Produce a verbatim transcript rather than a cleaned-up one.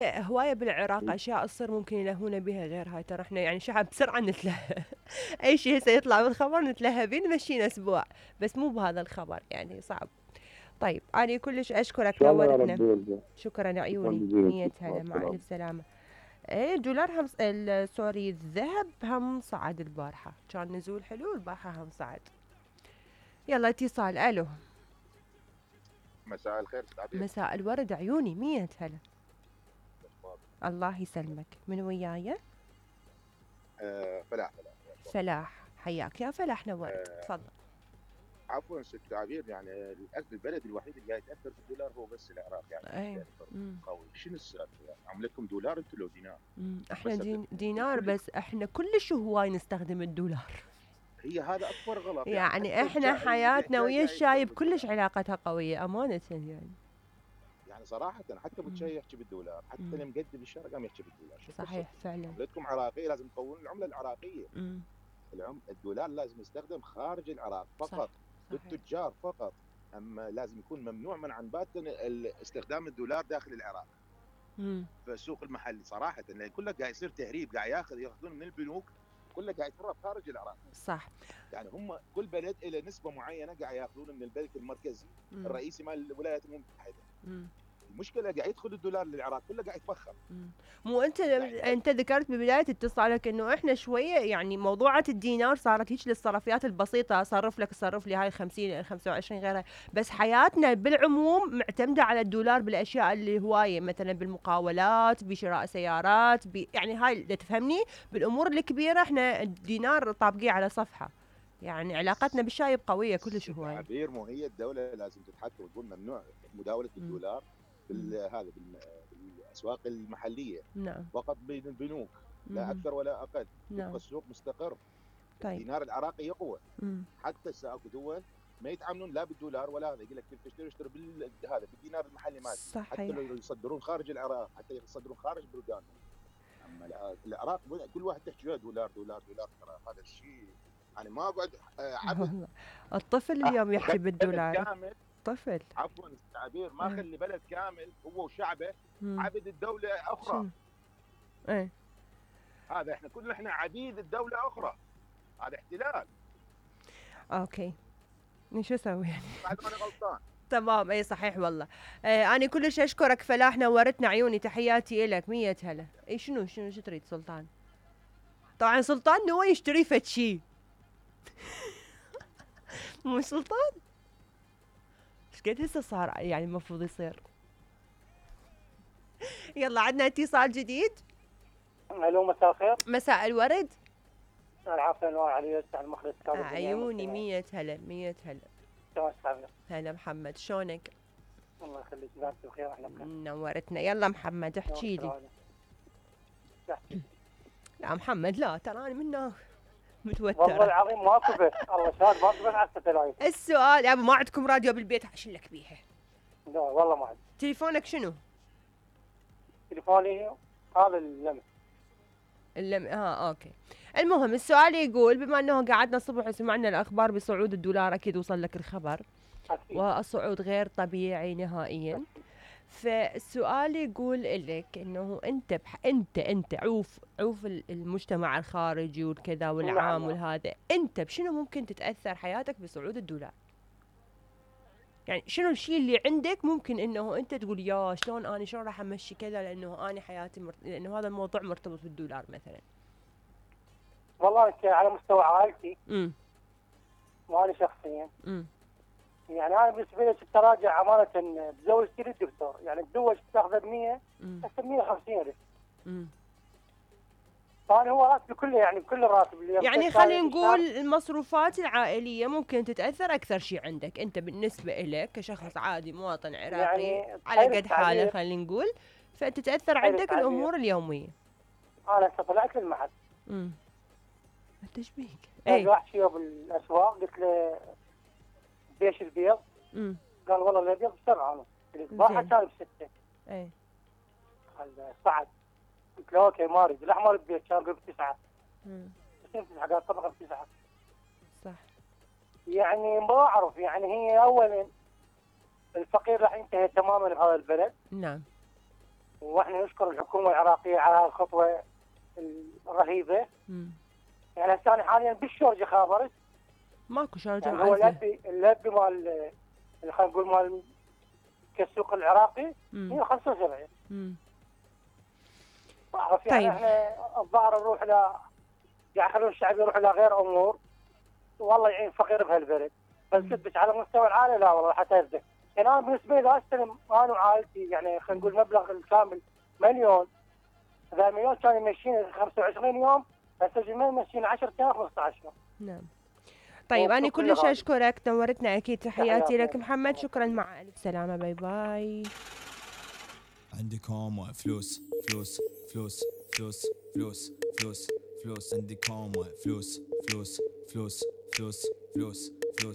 هواية بالعراق أشياء تصير ممكن يلهونا بها غير هاي، ترى احنا يعني شعب بسرعة نتلهى. أي شيء هسه يطلع بالخبر نتلهى بيه نمشينا أسبوع، بس مو بهذا الخبر يعني صعب. طيب أنا كلش ان أشكرك شاء الله يا نورتنا. رب يرجع. شكرا يا شكرا عيوني، جزيلا. مية مع هلا، مع ألف السلامه. سلامة. ايه دولار هم ال- سوري الذهب هم صعد البارحة، كان نزول حلو، البارحة هم صعد. يلا اتصال، ألو. مساء الخير استاذ عبير. مساء الورد عيوني، مية هلا. الأخبار؟ الله يسلمك، من وياي؟ آه فلاح فلاح فلاح. فلاح، حياك يا فلاح، نورت، آه تفضل. عفوا ست عبير، يعني الأكل البلد الوحيد اللي قاعد يتاثر بالدولار هو بس العراق، يعني اي. يتاثر مم. قوي. شنو السالفه؟ يعني عملتكم دولار انتم لو دينار؟ مم. احنا بس دين دينار، وكل بس احنا كلش هواي نستخدم الدولار. هي هذا اكبر غلط، يعني يعني حتى احنا الشاي اللي حياتنا بيحتاج ويا قاعد الشايب يشتري كلش بالدولار. علاقتها قوية أمانة يعني. يعني صراحه حتى ابو مم. الشاي يحكي بالدولار، حتى مم. المقدم بالشارع قام يحكي بالدولار. شو صحيح قصتكم؟ فعلا. عملتكم عراقيه، لازم تقوون العمله العراقيه. مم. العم... الدولار لازم يستخدم خارج العراق صح. فقط، صحيح. للتجار فقط. اما لازم يكون ممنوع منعا باتا ال- استخدام الدولار داخل العراق مم. في السوق المحلي صراحه، لان كله قاعد يصير تهريب، قاعد ياخذ ياخذون من البنوك، كله قاعد يتصرف خارج العراق. صح. يعني هم كل بلد له نسبه معينه قاعد ياخذون من البنك المركزي مم. الرئيسي مال الولايات المتحده. مم. المشكله قاعد يدخل الدولار للعراق كله قاعد يتفخم. مم. مو انت قاعد انت ذكرت ببدايه اتصالك انه احنا شويه يعني موضوعات الدينار صارت هيك للصرفيات البسيطه، صرف لك صرف لي هاي خمسين خمسة وعشرين غيرها، بس حياتنا بالعموم معتمده على الدولار بالاشياء اللي هوايه، مثلا بالمقاولات، بشراء سيارات، ب... يعني هاي اللي تفهمني، بالامور الكبيره احنا الدينار طابقيه على صفحه، يعني علاقتنا بالشايب قويه كلش ست هوايه. عبير، مو هي الدوله لازم تتحكم وتقول ممنوع مداوله مم. الدولار مم. بالهذا بالاسواق المحليه نعم. فقط بين البنوك، لا مم. اكثر ولا اقل. يبقى نعم. السوق مستقر، طيب. الدينار العراقي يقوى. مم. حتى هسه اكو دول ما يتعاملون لا بالدولار ولا هذا، يقول لك تشتري اشتري بال هذا بالدينار المحلي مالتي، حتى لو صحيح. يصدرون خارج العراق، حتى يصدرون خارج بلدانهم. اما الع- العراق كل واحد تحكي له دولار دولار دولار، ترى هذا الشيء يعني ما اقعد آه، عبد. والله الطفل اليوم يحكي خلي بلد بالدولار. كامل، طفل. عفوا التعبير، ما اه. خلي بلد كامل هو وشعبه مم. عبد الدوله اخرى. شنو؟ ايه. هذا احنا كلنا احنا عبيد الدوله اخرى، هذا احتلال. اوكي. شو اسوي يعني؟ بعد ما انا غلطان. تمام، اي صحيح والله. إيه انا كلش اشكرك فلاح، نورتنا عيوني، تحياتي الك، مية هلا. اي شنو شنو شو تريد سلطان؟ طبعا سلطان نوى يشتري فد شي. مو سلطان. ايش قد هسه صار يعني المفروض يصير. يلا عندنا اتصال جديد. الو مساء الخير. مساء الورد. العافيه نور علي يفتح المخلص آه، كاظم الدنيا عيوني، المستمعين. مية هلا، مية هلا. شلون حبيبي؟ هلا محمد، شلونك؟ الله يخليك، بارك بخير، احنا بخير. نورتنا، يلا محمد احكي لي. تحكي. لا محمد لا، ترى انا منه والله متوترة. العظيم ما كبر، الله شاهد ما كبر على الستلايف. السؤال يا ابو، ما عندكم راديو بالبيت اشيل لك بيها؟ لا والله ما عندي. تليفونك شنو؟ تليفوني هذا اللمس. اللم... اه اوكي. المهم السؤال يقول، بما انه قعدنا الصبح وسمعنا الاخبار بصعود الدولار، اكيد وصل لك الخبر، اكيد. والصعود غير طبيعي نهائيا. أكيد. فالسؤال يقول لك انه انت بح... انت انت عوف عوف ال- المجتمع الخارجي والكذا والعام نعم. والهذا، انت بشنو ممكن تتاثر حياتك بصعود الدولار؟ يعني شنو الشيء اللي عندك ممكن انه انت تقول يا شلون اني شلون راح امشي كذا، لانه اني حياتي مرت... لانه هذا الموضوع مرتبط بالدولار مثلا. والله انت على مستوى عائلتي امم. وانا شخصيا، امم. يعني انا بالنسبه لي التراجع امانه تزوجتي للدكتور، يعني تزوج تاخذ ب مية امم. هسه مية وخمسين الف. امم. فانا هو راتبي كله، يعني بكل الراتب اللي يعني يمتلك خلينا بالشهر. نقول المصروفات العائلية ممكن تتأثر أكثر شيء عندك أنت بالنسبة إلك كشخص عادي مواطن عراقي يعني على بحيل قد حاله، التعبير، خلينا نقول، فتتأثر بحيل عندك التعبير الأمور اليومية. انا هسه طلعت للمحل، امم. التشبيك. باقي أي. واحد شيء بالاسواق، قلت له بيش البيض، امم. قال والله الابيض بسبعه ونص، البارحه زين. كان بسته. أي. قال صعد، قلت له اوكي ما اريد الاحمر البيت كان قال بتسعه، امم. بس تسعه، قال طبقه بتسعه. صح. يعني ما اعرف، يعني هي اولا الفقير راح ينتهي تماما بهذا البلد، نعم. واحنا نشكر الحكومه العراقيه على الخطوه الرهيبه. مم. يعني هسه انا حاليا بالشورجه خابرت، ماكو شارجة يعني هو عزلة. اللبي اللبي مال اللي خلينا نقول مال كالسوق العراقي مم. مية وخمسة وسبعين. مم. بعرف يعني طيب. احنا الظاهر نروح ل يعني خلوا الشعب يروح الى غير امور، والله يعين فقير بهالبلد. بس كنتش على مستوى العالي لا والله حتى يبدا. يعني انا بالنسبه لي استلم انا وعائلتي يعني خلينا نقول مبلغ الكامل مليون، اذا مليون كان يمشيني خمسة وعشرين يوم، هسه جميل يمشيني عشرة آلاف خمسة عشر يوم. نعم. طيب أنا والسوق كلش غالي. أشكرك، نورتنا أكيد. تحياتي تحياتي. لك محمد، شكرا، مع ألف سلامة، باي باي. عندكم فلوس فلوس فلوس فلوس فلوس فلوس فلوس عندكم فلوس فلوس فلوس فلوس فلوس